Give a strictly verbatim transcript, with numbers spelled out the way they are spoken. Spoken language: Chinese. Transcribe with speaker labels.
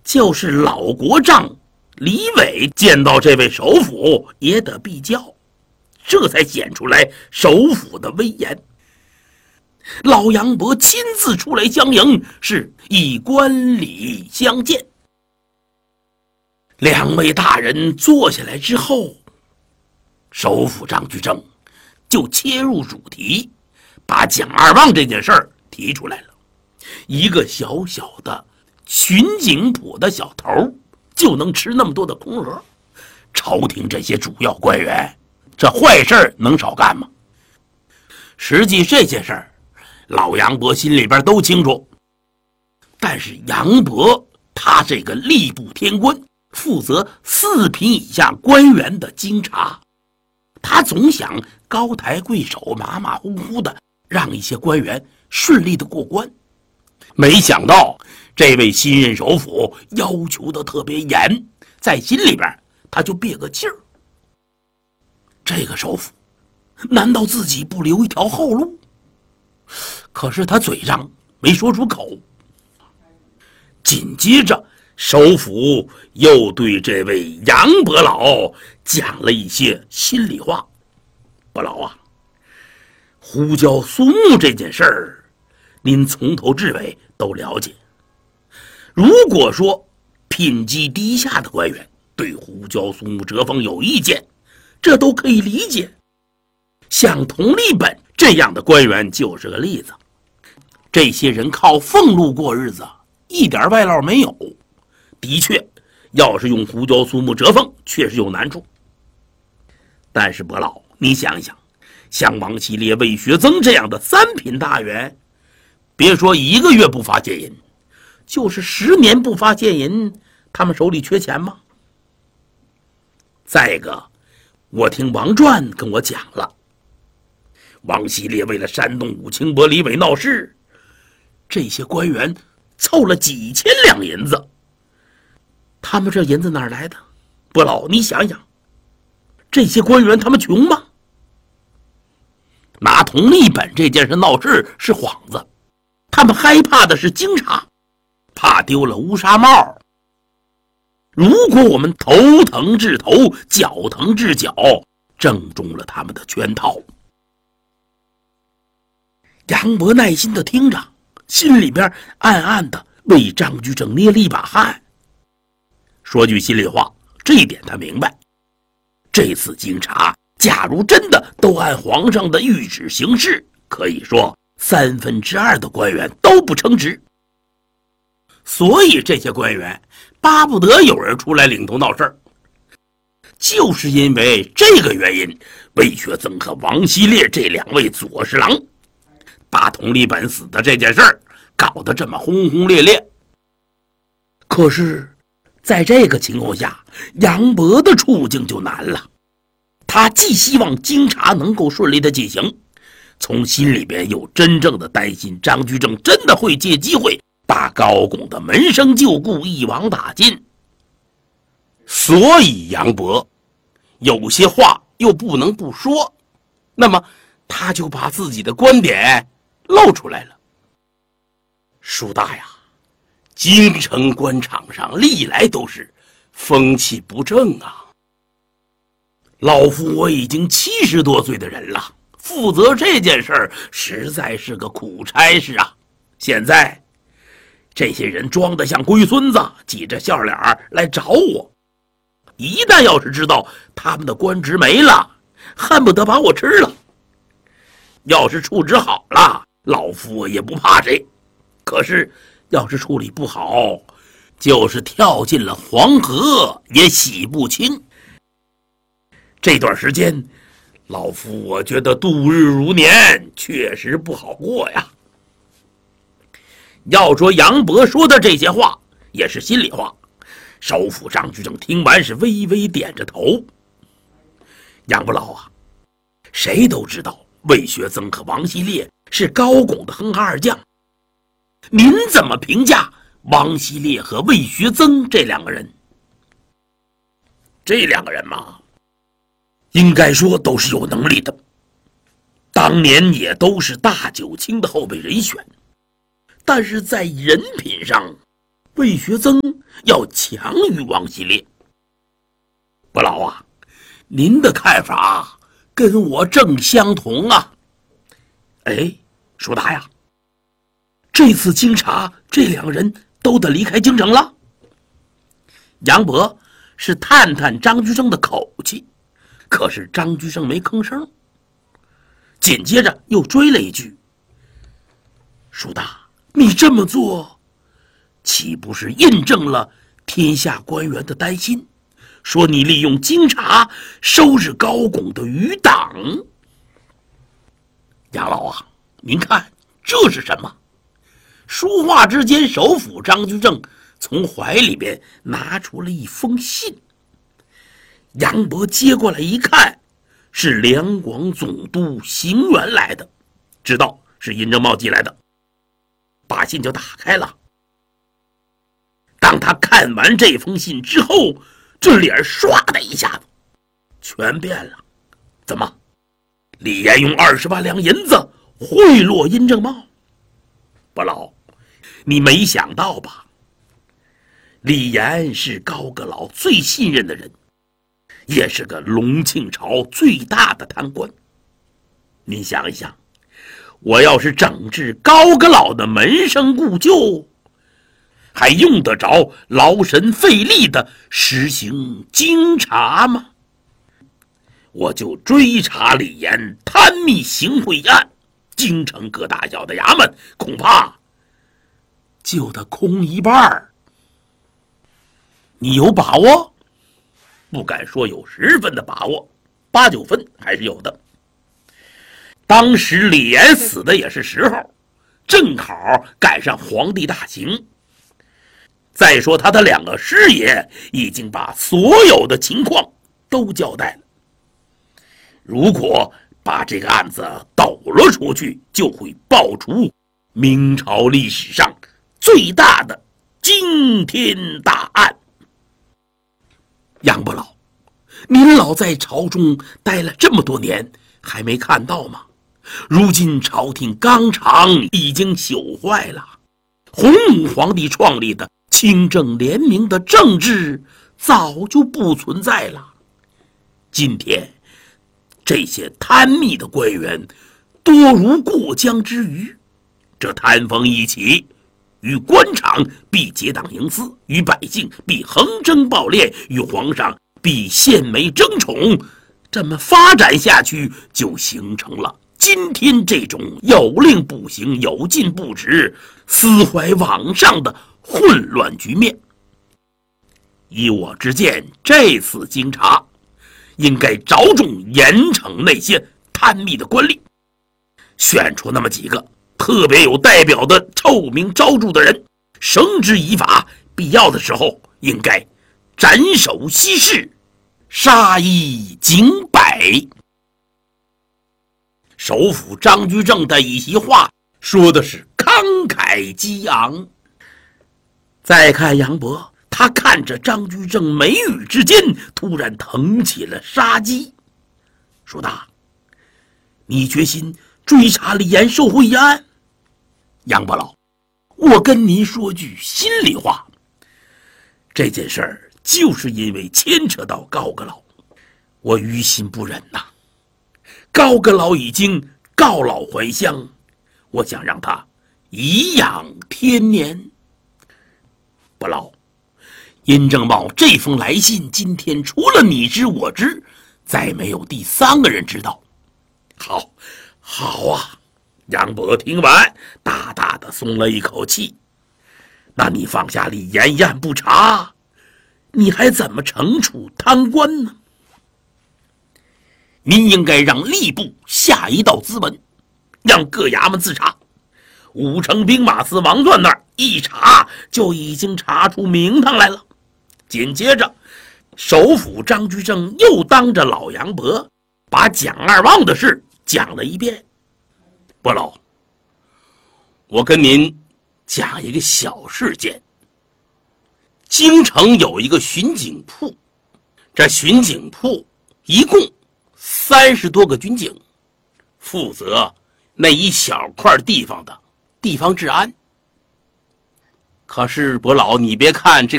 Speaker 1: 就是老国丈李伟见到这位首辅也得避教，这才显出来首辅的威严。老杨伯亲自出来相迎，是以观礼相见。两位大人坐下来之后，首辅张居正就切入主题，把蒋二望这件事儿提出来了。一个小小的巡警府的小头就能吃那么多的空额，朝廷这些主要官员，这坏事能少干吗？实际这些事儿老杨伯心里边都清楚，但是杨伯他这个吏部天官，负责四品以下官员的京察，他总想高抬贵手，马马虎虎的让一些官员顺利的过关。没想到这位新任首辅要求的特别严，在心里边他就憋个气儿。这个首辅难道自己不留一条后路？可是他嘴上没说出口。紧接着首辅又对这位杨伯老讲了一些心里话。伯老啊，胡椒苏木这件事儿您从头至尾都了解。如果说品级低下的官员对胡椒苏木折封有意见，这都可以理解。像佟立本这样的官员就是个例子，这些人靠俸禄过日子，一点外劳没有。的确，要是用胡椒苏木折封，确实有难处。但是伯老，你想想，像王希烈、魏学增这样的三品大员，别说一个月不发现银，就是十年不发现银，他们手里缺钱吗？再一个，我听王传跟我讲了，王希烈为了煽动武清伯李伟闹事，这些官员凑了几千两银子。他们这银子哪儿来的？伯老，你想想，这些官员他们穷吗？拿佟立本这件事闹事是幌子，他们害怕的是京察，怕丢了乌纱帽。如果我们头疼治头，脚疼治脚，正中了他们的圈套。杨伯耐心的听着，心里边暗暗的为张居正捏了一把汗。说句心里话，这一点他明白，这次京察假如真的都按皇上的谕旨行事，可以说三分之二的官员都不称职。所以这些官员巴不得有人出来领头闹事儿。就是因为这个原因，魏学增和王希烈这两位左侍郎把佟立本死的这件事儿搞得这么轰轰烈烈。可是在这个情况下，杨伯的处境就难了。他既希望京察能够顺利的进行，从心里边又真正的担心张居正真的会借机会把高拱的门生旧故一网打尽。所以杨伯有些话又不能不说，那么他就把自己的观点露出来了。叔大呀，京城官场上历来都是风气不正啊。老夫我已经七十多岁的人了，负责这件事儿实在是个苦差事啊。现在这些人装得像龟孙子，挤着笑脸来找我，一旦要是知道他们的官职没了，恨不得把我吃了。要是处置好了，老夫我也不怕谁，可是要是处理不好，就是跳进了黄河也洗不清。这段时间老夫我觉得度日如年，确实不好过呀。要说杨伯说的这些话也是心里话，首辅张居正听完是微微点着头。杨伯老啊，谁都知道魏学增和王希烈是高拱的哼哈二将，您怎么评价王希烈和魏学增这两个人？这两个人嘛，应该说都是有能力的，当年也都是大九卿的后备人选，但是在人品上魏学增要强于王希烈。不老啊，您的看法跟我正相同啊。哎，舒大呀，这次经查，这两人都得离开京城了。杨伯是探探张居正的口气，可是张居正没吭声，紧接着又追了一句：舒大，你这么做岂不是印证了天下官员的担心，说你利用京察收拾高拱的余党？杨老啊，您看这是什么？说话之间，首辅张居正从怀里边拿出了一封信。杨伯接过来一看，是两广总督邢元来的，知道是殷正茂寄来的，把信就打开了。当他看完这封信之后，这脸唰的一下子全变了。怎么，李岩用二十万两银子贿赂殷正茂？不老，你没想到吧？李岩是高阁老最信任的人，也是个隆庆朝最大的贪官。您想一想，我要是整治高阁老的门生故旧，还用得着劳神费力的实行京察吗？我就追查李岩贪密行贿案，京城各大小的衙门恐怕就得空一半。你有把握？不敢说有十分的把握，八九分还是有的。当时李岩死的也是时候，正好赶上皇帝大行。再说他的两个师爷已经把所有的情况都交代了，如果把这个案子抖了出去，就会爆出明朝历史上最大的惊天大案。杨伯老，您老在朝中待了这么多年，还没看到吗？如今朝廷纲常已经朽坏了，洪武皇帝创立的清正廉明的政治早就不存在了。今天这些贪密的官员多如过江之鱼，这贪风一起，与官场必结党营私，与百姓必横征暴敛，与皇上必献媚争宠，这么发展下去，就形成了今天这种有令不行，有禁不止，私怀罔上的混乱局面。依我之见，这次京察应该着重严惩那些贪密的官吏，选出那么几个特别有代表的臭名昭著的人，绳之以法，必要的时候应该斩首息事，杀一儆百。首辅张居正的一席话说的是慷慨激昂。再看杨伯，他看着张居正眉宇之间突然腾起了杀机。舒大，你决心追查李岩受贿案？杨伯老，我跟您说句心里话，这件事儿就是因为牵扯到高阁老，我于心不忍呐。高阁老已经告老还乡，我想让他颐养天年。不老，殷正茂这封来信今天除了你知我知，再没有第三个人知道。好，好啊！杨伯听完，大大的松了一口气。那你放下李岩一案不查，你还怎么惩处贪官呢？您应该让吏部下一道咨文，让各衙门自查。武城兵马司王钻那儿一查，就已经查出名堂来了。紧接着，首辅张居正又当着老杨伯把蒋二旺的事讲了一遍。不老，我跟您讲一个小事件。京城有一个巡警铺，这巡警铺一共三十多个军警，负责那一小块地方的地方治安。
Speaker 2: 可是伯老，你别看这